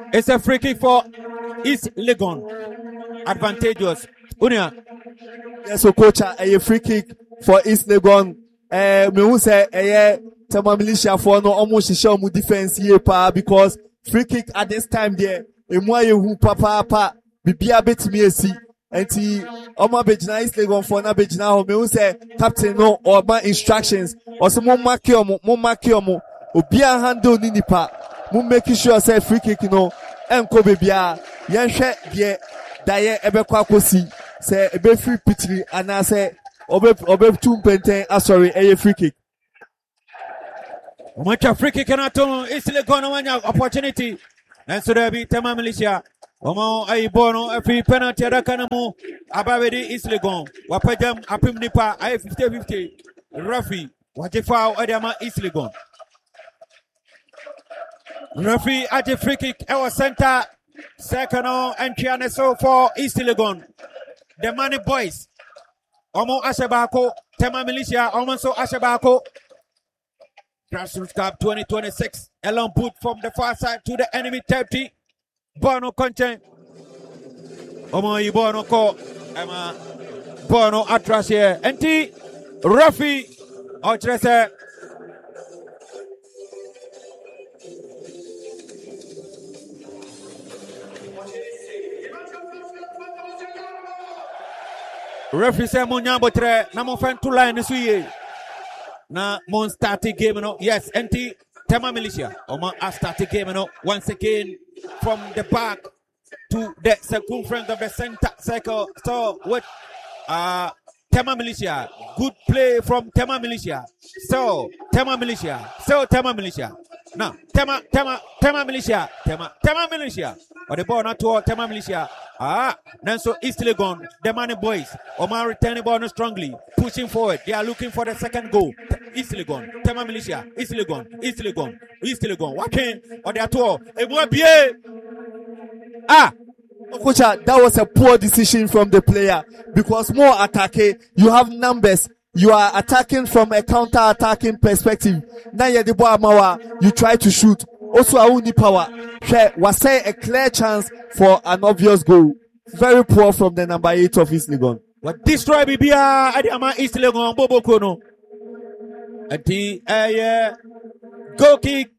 It's a free kick for East Legon. Advantageous. Unia. Yes, so coach, a free kick for East Legon. Me who say Tema Militia for no almost show mu defense here pa because free kick at this time there. Emwa yehu papa bibia betimi esi. Enti Oma Bejina East Legon for na Bejina ho me who say captain no or my instructions. Or some more mark omo. Obia handle ni nipa. Mu make sure say free kick no enko bebia yenhwe de daye ebekwa kosi say ebe free pitri ana say obe tumpenten sorry a free kick. Much a free kick cannot East Legon one opportunity. And so there be Tema Militia. Omo Aibono a free penalty Rakanamu Ababedi East Legon. Wapajam Apim Nipa I 50-50. Rafi Wajifa Adama East Legon. Rafi at the free kick, our center, second entry and so for East Legon. The Money Boys, Omo Ashabako, Tema Militia, Omonso Ashabako. Grassroots Cup 2026. Elon boot from the far side to the enemy 30. Bono content. Omo Ibono ko, Emma Bono Atras here. Enti Rafi Otrese. Referee say mon nyambotre na mon fan to line suye na mon start game no. Yes, NT Tema Militia Oman a start game no. Once again from the back to the circumference of the center circle. So what Tema Militia, good play from Tema Militia. So Tema Militia. Now Tema Militia. Tema Militia. Or the ball not to Tema Militia. Nanso East Legon, the Money Boys. Oman returning ball strongly, pushing forward. They are looking for the second goal. East Legon, Tema Militia, East Legon. Walking or the tour. Coach, that was a poor decision from the player because more attacking, you have numbers. You are attacking from a counter-attacking perspective. Now you try to shoot. Also, only power. Was say a clear chance for an obvious goal. Very poor from the number 8 of East Legon. What destroy Bibia Adama East Legon Bobo Kono. Goal kick